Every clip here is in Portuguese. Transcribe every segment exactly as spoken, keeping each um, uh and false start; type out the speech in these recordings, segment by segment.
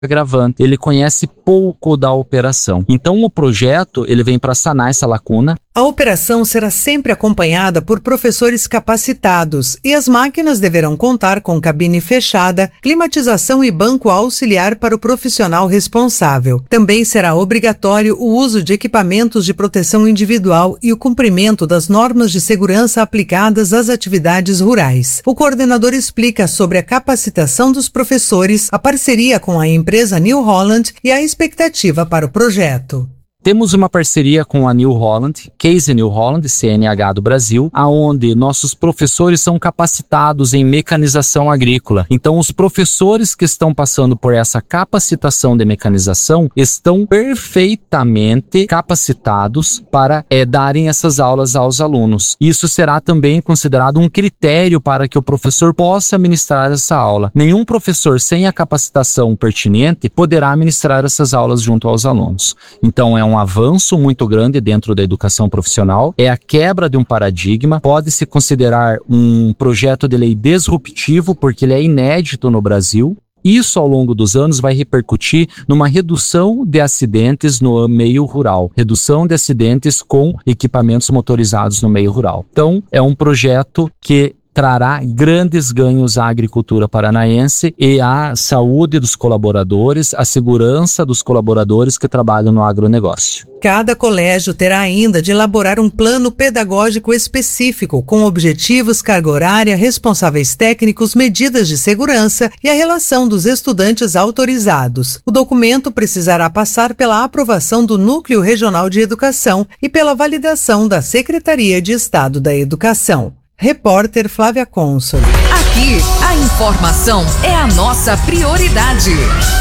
agravante, ele conhece pouco da operação. Então o projeto, ele vem para sanar essa lacuna. A operação será sempre acompanhada por professores capacitados e as máquinas deverão contar com cabine fechada, climatização e banco auxiliar para o profissional responsável. Também será obrigatório o uso de equipamentos de proteção individual e o cumprimento das normas de segurança aplicadas às atividades rurais. O coordenador explica sobre a capacitação dos professores, a parceria com a empresa New Holland e a expectativa para o projeto. Temos uma parceria com a New Holland, Case New Holland, C N H do Brasil, aonde nossos professores são capacitados em mecanização agrícola. Então, os professores que estão passando por essa capacitação de mecanização estão perfeitamente capacitados para é, darem essas aulas aos alunos. Isso será também considerado um critério para que o professor possa ministrar essa aula. Nenhum professor sem a capacitação pertinente poderá ministrar essas aulas junto aos alunos. Então, é um um avanço muito grande dentro da educação profissional, é a quebra de um paradigma, pode-se considerar um projeto de lei disruptivo, porque ele é inédito no Brasil. Isso, ao longo dos anos, vai repercutir numa redução de acidentes no meio rural, redução de acidentes com equipamentos motorizados no meio rural. Então, é um projeto que trará grandes ganhos à agricultura paranaense e à saúde dos colaboradores, à segurança dos colaboradores que trabalham no agronegócio. Cada colégio terá ainda de elaborar um plano pedagógico específico, com objetivos, carga horária, responsáveis técnicos, medidas de segurança e a relação dos estudantes autorizados. O documento precisará passar pela aprovação do Núcleo Regional de Educação e pela validação da Secretaria de Estado da Educação. Repórter Flávia Consul. Aqui, a informação é a nossa prioridade.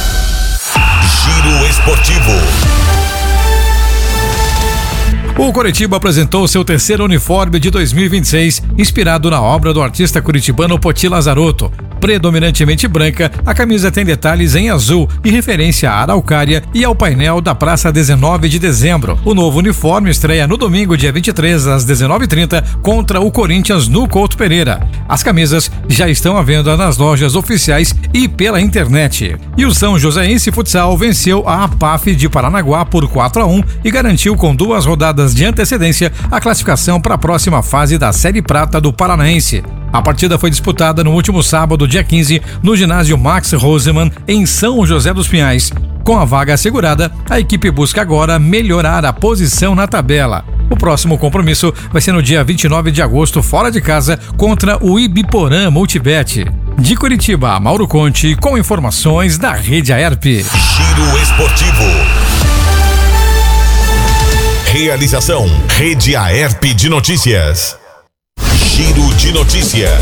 Giro Esportivo. O Coritiba apresentou seu terceiro uniforme de dois mil e vinte e seis, inspirado na obra do artista curitibano Poti Lazarotto. Predominantemente branca, a camisa tem detalhes em azul e referência à araucária e ao painel da Praça dezenove de dezembro. O novo uniforme estreia no domingo, dia vinte e três, às dezenove e trinta, contra o Corinthians no Couto Pereira. As camisas já estão à venda nas lojas oficiais e pela internet. E o São Joséense Futsal venceu a A P A F de Paranaguá por quatro a um e garantiu com duas rodadas de antecedência a classificação para a próxima fase da Série Prata do Paranaense. A partida foi disputada no último sábado, dia quinze, no ginásio Max Rosemann, em São José dos Pinhais. Com a vaga assegurada, a equipe busca agora melhorar a posição na tabela. O próximo compromisso vai ser no dia vinte e nove de agosto, fora de casa, contra o Ibiporã Multibet. De Curitiba, Mauro Conte, com informações da Rede Aerp. Giro Esportivo. Realização Rede Aerp de Notícias. Giro de Notícia.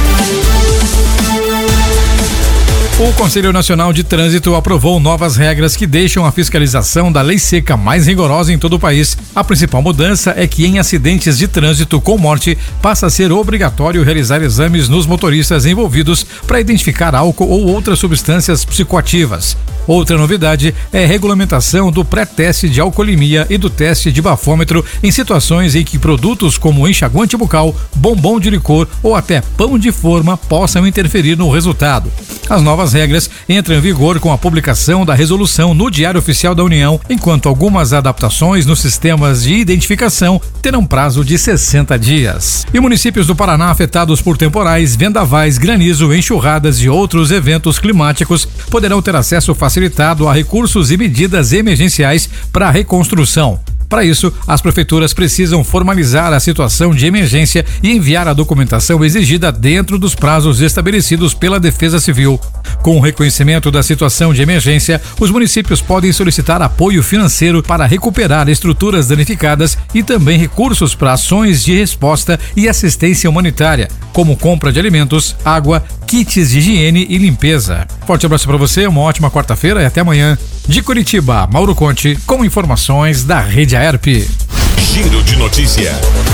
O Conselho Nacional de Trânsito aprovou novas regras que deixam a fiscalização da lei seca mais rigorosa em todo o país. A principal mudança é que em acidentes de trânsito com morte passa a ser obrigatório realizar exames nos motoristas envolvidos para identificar álcool ou outras substâncias psicoativas. Outra novidade é a regulamentação do pré-teste de alcoolemia e do teste de bafômetro em situações em que produtos como enxaguante bucal, bombom de licor ou até pão de forma possam interferir no resultado. As novas regras entram em vigor com a publicação da resolução no Diário Oficial da União, enquanto algumas adaptações nos sistemas de identificação terão prazo de sessenta dias. E municípios do Paraná afetados por temporais, vendavais, granizo, enxurradas e outros eventos climáticos poderão ter acesso facilitado a recursos e medidas emergenciais para a reconstrução. Para isso, as prefeituras precisam formalizar a situação de emergência e enviar a documentação exigida dentro dos prazos estabelecidos pela Defesa Civil. Com o reconhecimento da situação de emergência, os municípios podem solicitar apoio financeiro para recuperar estruturas danificadas e também recursos para ações de resposta e assistência humanitária, como compra de alimentos, água, kits de higiene e limpeza. Forte abraço para você, uma ótima quarta-feira e até amanhã. De Curitiba, Mauro Conte, com informações da Rede Aerp. Giro de Notícia.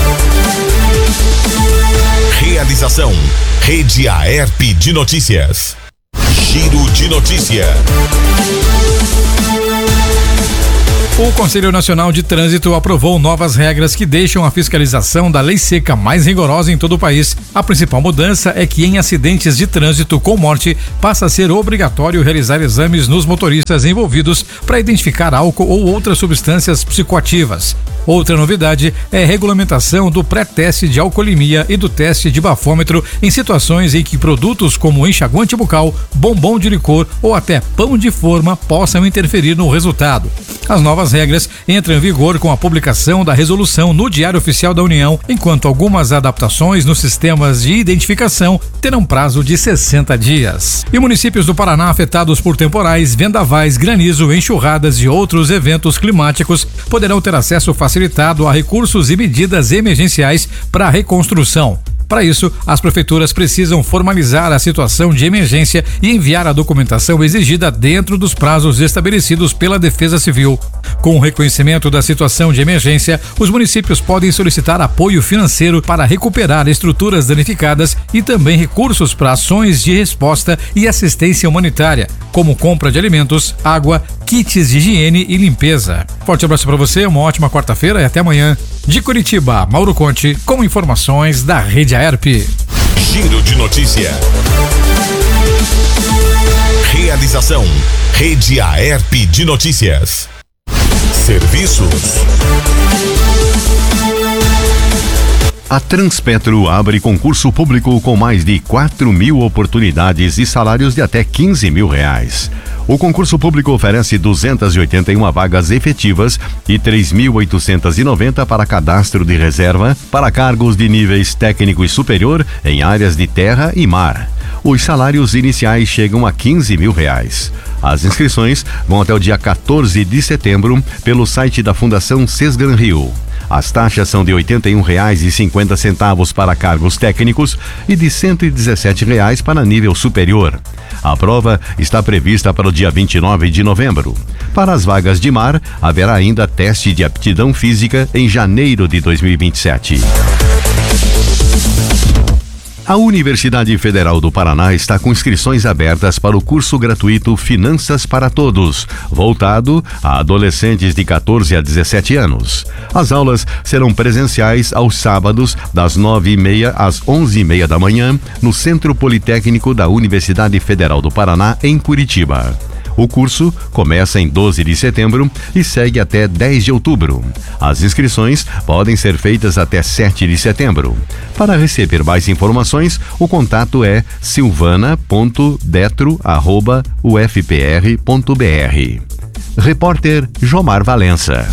Realização Rede Aerp de Notícias. Giro de Notícia. O Conselho Nacional de Trânsito aprovou novas regras que deixam a fiscalização da lei seca mais rigorosa em todo o país. A principal mudança é que em acidentes de trânsito com morte passa a ser obrigatório realizar exames nos motoristas envolvidos para identificar álcool ou outras substâncias psicoativas. Outra novidade é a regulamentação do pré-teste de alcoolemia e do teste de bafômetro em situações em que produtos como enxaguante bucal, bombom de licor ou até pão de forma possam interferir no resultado. As novas regras entram em vigor com a publicação da resolução no Diário Oficial da União, enquanto algumas adaptações nos sistemas de identificação terão prazo de sessenta dias. E municípios do Paraná afetados por temporais, vendavais, granizo, enxurradas e outros eventos climáticos poderão ter acesso facilitado a recursos e medidas emergenciais para a reconstrução. Para isso, as prefeituras precisam formalizar a situação de emergência e enviar a documentação exigida dentro dos prazos estabelecidos pela Defesa Civil. Com o reconhecimento da situação de emergência, os municípios podem solicitar apoio financeiro para recuperar estruturas danificadas e também recursos para ações de resposta e assistência humanitária, como compra de alimentos, água, kits de higiene e limpeza. Forte abraço para você, uma ótima quarta-feira e até amanhã. De Curitiba, Mauro Conte, com informações da Rede AERP. Giro de notícia. Realização: Rede AERP de Notícias. Serviços. A Transpetro abre concurso público com mais de quatro mil oportunidades e salários de até quinze mil reais. O concurso público oferece duzentas e oitenta e uma vagas efetivas e três mil oitocentas e noventa para cadastro de reserva para cargos de níveis técnico e superior em áreas de terra e mar. Os salários iniciais chegam a quinze mil reais. As inscrições vão até o dia quatorze de setembro pelo site da Fundação Sesgran Rio. As taxas são de oitenta e um reais e cinquenta centavos para cargos técnicos e de cento e dezessete reais para nível superior. A prova está prevista para o dia vinte e nove de novembro. Para as vagas de mar, haverá ainda teste de aptidão física em janeiro de dois mil e vinte e sete. A Universidade Federal do Paraná está com inscrições abertas para o curso gratuito Finanças para Todos, voltado a adolescentes de quatorze a dezessete anos. As aulas serão presenciais aos sábados, das nove e meia às onze e meia da manhã, no Centro Politécnico da Universidade Federal do Paraná, em Curitiba. O curso começa em doze de setembro e segue até dez de outubro. As inscrições podem ser feitas até sete de setembro. Para receber mais informações, o contato é silvana ponto detro arroba u f p r ponto b r. Repórter Jomar Valença.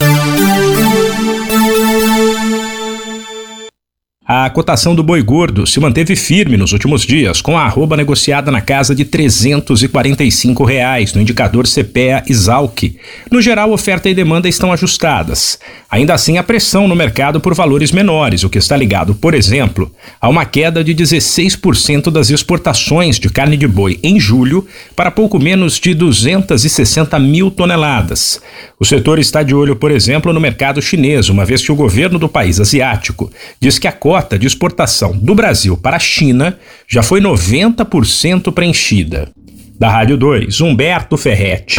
A cotação do boi gordo se manteve firme nos últimos dias, com a arroba negociada na casa de trezentos e quarenta e cinco reais no indicador C P E A-Esalq. No geral, oferta e demanda estão ajustadas. Ainda assim, há pressão no mercado por valores menores, o que está ligado, por exemplo, a uma queda de dezesseis por cento das exportações de carne de boi em julho para pouco menos de duzentas e sessenta mil toneladas. O setor está de olho, por exemplo, no mercado chinês, uma vez que o governo do país asiático diz que a cota de exportação do Brasil para a China já foi noventa por cento preenchida. Da Rádio dois, Humberto Ferretti.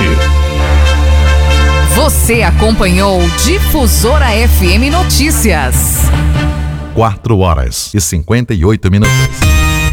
Você acompanhou Difusora F M Notícias. quatro horas e cinquenta e oito minutos.